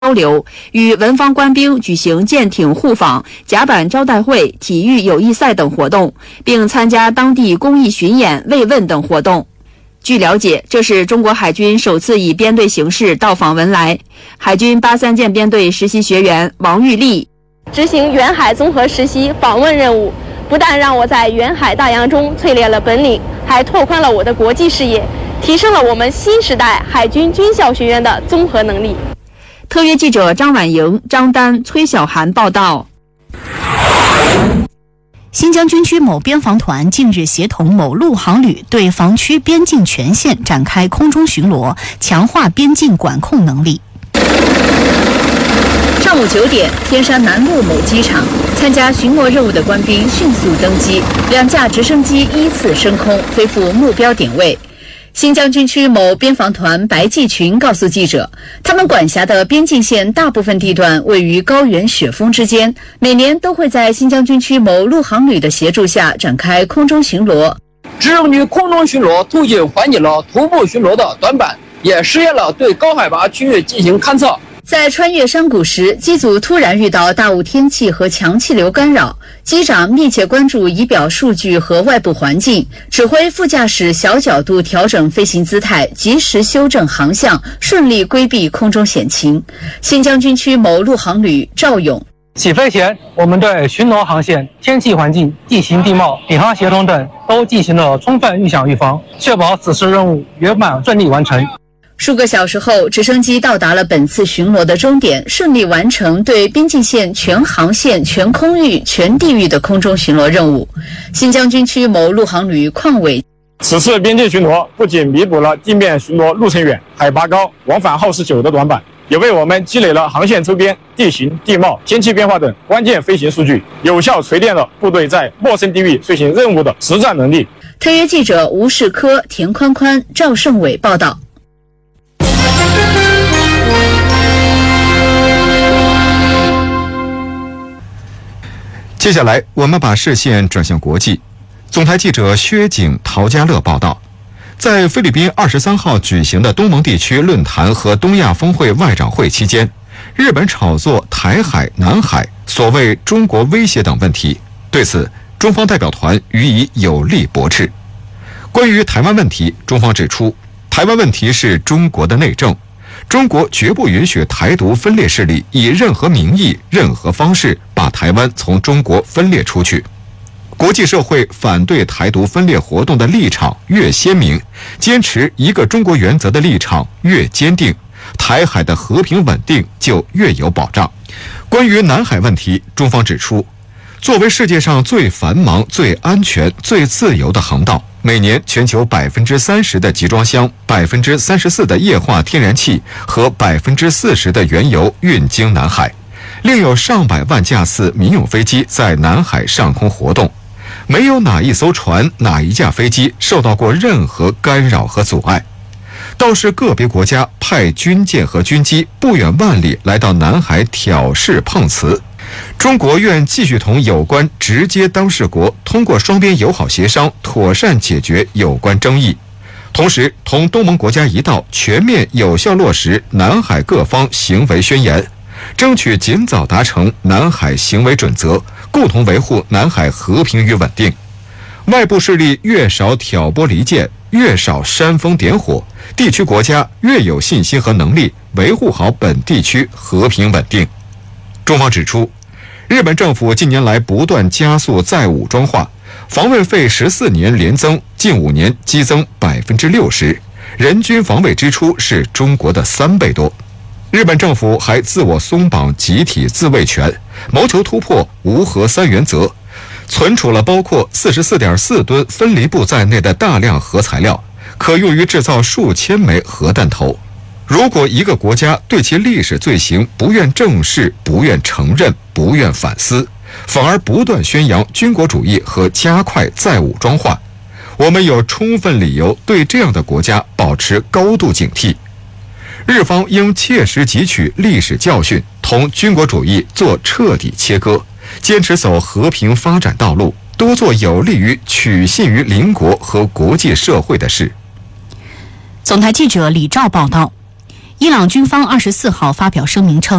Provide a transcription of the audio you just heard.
交流，与文方官兵举行舰艇互访、甲板招待会、体育友谊赛等活动，并参加当地公益巡演、慰问等活动。据了解，这是中国海军首次以编队形式到访文莱。海军83舰编队实习学员王玉丽执行远海综合实习访问任务，不但让我在远海大洋中淬炼了本领，还拓宽了我的国际视野，提升了我们新时代海军军校学员的综合能力。 特约记者张婉莹、张丹、崔小涵报道。 新疆军区某边防团近日协同某陆航旅对防区边境全线展开空中巡逻，强化边境管控能力。 上午9点，天山南路某机场，参加巡逻任务的官兵迅速登机，2架直升机依次升空，飞赴目标点位。新疆军区某边防团白季群告诉记者，他们管辖的边境线大部分地段位于高原雪峰之间，每年都会在新疆军区某陆航旅的协助下展开空中巡逻。 直升机空中巡逻途径缓解了徒步巡逻的短板，也实现了对高海拔区域进行勘测。 在穿越山谷时，机组突然遇到大雾天气和强气流干扰，机长密切关注仪表数据和外部环境，指挥副驾驶小角度调整飞行姿态，及时修正航向，顺利规避空中险情。新疆军区某陆航旅赵勇： 起飞前，我们对巡逻航线、天气环境、地形地貌、领航协同等都进行了充分预想预防，确保此次任务圆满顺利完成。 数个小时后，直升机到达了本次巡逻的终点，顺利完成对边境线全航线、全空域、全地域的空中巡逻任务。新疆军区某陆航旅邝伟： 此次边境巡逻不仅弥补了地面巡逻路程远、海拔高、往返耗时久的短板，也为我们积累了航线周边地形、地貌、天气变化等关键飞行数据，有效锤炼了部队在陌生地域遂行任务的实战能力。 特约记者吴世科、田宽宽、赵胜伟报道。 接下来，我们把视线转向国际。总台记者薛景、陶家乐报道，在菲律宾23号举行的东盟地区论坛和东亚峰会外长会期间，日本炒作台海、南海、所谓中国威胁等问题。对此，中方代表团予以有力驳斥。关于台湾问题，中方指出，台湾问题是中国的内政，中国绝不允许台独分裂势力以任何名义、任何方式把台湾从中国分裂出去。国际社会反对台独分裂活动的立场越鲜明，坚持一个中国原则的立场越坚定，台海的和平稳定就越有保障。关于南海问题，中方指出，作为世界上最繁忙、最安全、最自由的航道，每年全球30%的集装箱、34%的液化天然气和40%的原油运经南海，另有上百万架次民用飞机在南海上空活动，没有哪一艘船、哪一架飞机受到过任何干扰和阻碍。倒是个别国家派军舰和军机不远万里来到南海挑事碰瓷。中国愿继续同有关直接当事国通过双边友好协商妥善解决有关争议，同时同东盟国家一道全面有效落实南海各方行为宣言，争取尽早达成南海行为准则，共同维护南海和平与稳定。外部势力越少挑拨离间，越少煽风点火，地区国家越有信心和能力维护好本地区和平稳定。中方指出，日本政府近年来不断加速再武装化，防卫费14年连增，近5年激增60%，人均防卫支出是中国的3倍多。日本政府还自我松绑集体自卫权，谋求突破无核3原则，存储了包括44.4吨分离布在内的大量核材料，可用于制造数千枚核弹头。如果一个国家对其历史罪行不愿正视、不愿承认、不愿反思，反而不断宣扬军国主义和加快再武装化，我们有充分理由对这样的国家保持高度警惕。日方应切实汲取历史教训，同军国主义做彻底切割，坚持走和平发展道路，多做有利于取信于邻国和国际社会的事。 总台记者李兆报道。 伊朗军方24号发表声明称，